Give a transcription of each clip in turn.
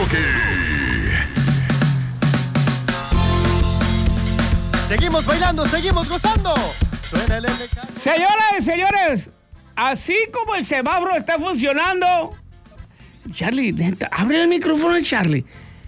Chucky. Seguimos bailando, seguimos gozando. Señoras y señores, así como el semáforo está funcionando... Charlie, neta, abre el micrófono, Charlie.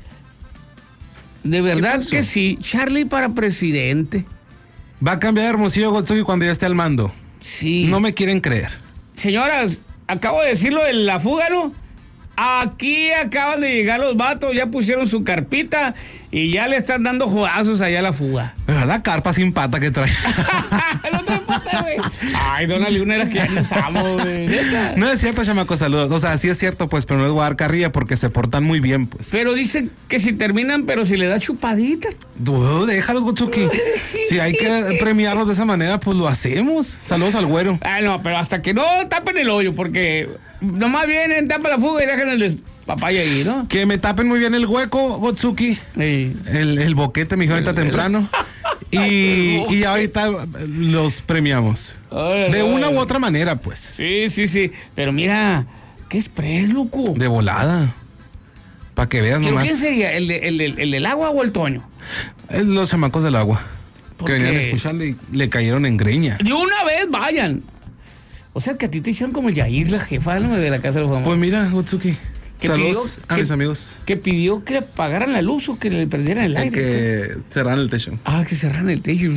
De verdad que sí, Charlie para presidente. Va a cambiar Hermosillo Gotsuki cuando ya esté al mando. Sí. No me quieren creer. Señoras, acabo de decirlo de la fuga, ¿no? Aquí acaban de llegar los vatos, ya pusieron su carpita y ya le están dando jodazos allá a la fuga. Pero la carpa sin pata que trae. No trae pata, güey. Ay, Dona Luna, era que ya nos amo, güey. No es cierto, chamaco, saludos. O sea, sí es cierto, pues, pero no es voy a dar carrilla porque se portan muy bien, pues. Pero dicen que si terminan, pero si le da chupadita. Déjalos, Gotsuki. Si hay que premiarlos de esa manera, pues lo hacemos. Saludos al güero. Ah, no, pero hasta que no tapen el hoyo, porque nomás vienen, tapan la fuga y dejan el papaya ahí, ¿no? Que me tapen muy bien el hueco, Gotsuki. Sí. El boquete, mi hijo, ahorita temprano. Y ahorita los premiamos. De una u otra manera, pues. Sí. Pero mira, ¿qué express, loco? De volada. Para que veas nomás. ¿Quién sería? ¿El del agua o el Toño? Los chamacos del agua. ¿Por Que venían qué? escuchando y le cayeron en greña. De una vez vayan. O sea, que a ti te hicieron como el Yair, la jefa de la casa de los famosos. Pues mira, Gotsuki. ¿Qué Saludos pidió? a mis amigos. Que pidió que apagaran la luz o que le prendieran el aire. Que cerraran el techo. Que cerraran el techo.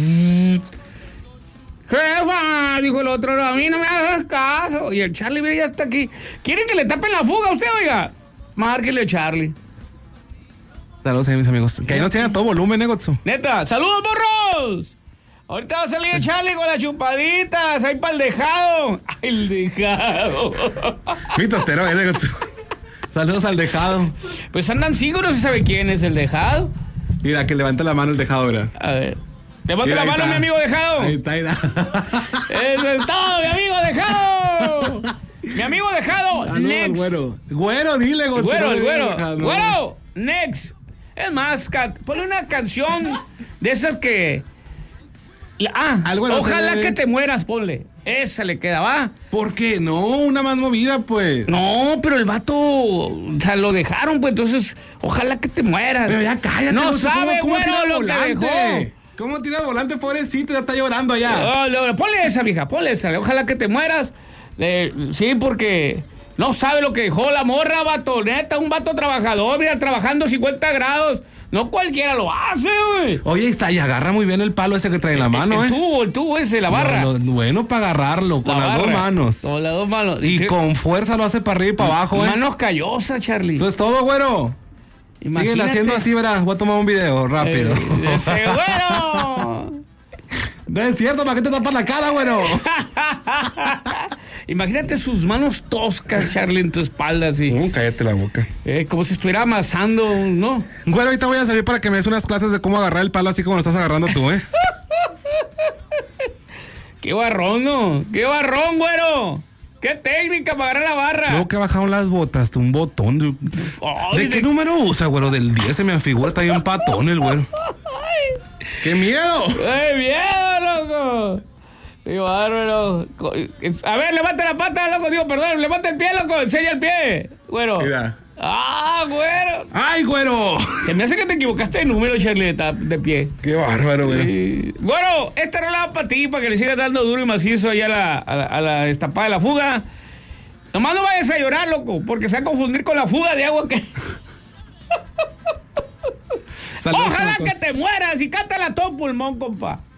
Jefa, dijo el otro, no, a mí no me hagas caso. Y el Charlie, mira, ya está aquí. ¿Quieren que le tapen la fuga a usted, oiga? Márquele a Charlie. Saludos a mis amigos. Que ahí no tiene a todo volumen, Gotsu. Neta, ¡saludos, borros! Ahorita va a salir el Charlie con las chupaditas, ahí para el dejado. ¡Ay, el dejado! Mi totero, Gotsu. Saludos al dejado. Pues andan ciegos, no se sabe quién es el dejado. Mira, que levante la mano el dejado, ¿verdad? A ver. Levanta Mira, la mano, está. mi amigo dejado. Ahí está. Eso es todo, mi amigo dejado. Mi amigo dejado, next. Güero, dile, Gotsu. Güero, el güero. No. Güero, next. Es más, ponle una canción de esas que... ojalá que te mueras, ponle. Esa le queda, ¿va? ¿Por qué? No, una más movida, pues. No, pero el vato, o sea, lo dejaron, pues, entonces, ojalá que te mueras. Pero ya cállate. No Gotsu, sabe, ¿cómo güero, tira el lo que volante? dejó. ¿Cómo tira el volante, pobrecito? Ya está llorando allá. Ponle esa, vieja, ponle esa. Ojalá que te mueras. Sí, porque no sabe lo que dejó la morra, vato. Neta, un vato trabajador, mira, trabajando 50 grados. No cualquiera lo hace, güey. Oye, está, y agarra muy bien el palo ese que trae en la mano, el tubo ese, la barra. Bueno, para agarrarlo con las dos manos. Con las dos manos. Y con fuerza lo hace para arriba y para abajo, Manos callosas, Charlie. Eso es todo, güero. Siguen haciendo así, verás. Voy a tomar un video rápido. ¡Ese güero! No es cierto, ¿para qué te tapas la cara, güero? Imagínate sus manos toscas, Charlie, en tu espalda, así. Cállate la boca. Como si estuviera amasando, ¿no? Güero, ahorita voy a salir para que me des unas clases de cómo agarrar el palo así como lo estás agarrando tú, ¿eh? ¡Qué barrón, no! ¡Qué barrón, güero! ¡Qué técnica para agarrar la barra! Luego que bajaron las botas, un botón. ¿De qué número usa, güero? Del 10 se me figura, está bien patón el güero. ¡Qué miedo! ¡Qué miedo, loco! ¡Qué bárbaro! A ver, levanta la pata, loco. Digo, perdón, levanta el pie, loco. Enseña el pie, güero. Mira. Güero! ¡Ay, güero! Se me hace que te equivocaste de número, Charlie, de pie. ¡Qué bárbaro, güero! Bueno, esta rola va para ti, para que le sigas dando duro y macizo allá a la destapada de la fuga. Nomás no vayas a llorar, loco, porque se va a confundir con la fuga de agua que... Saludos, Ojalá chamacos. que te mueras y cántala a todo pulmón, compa.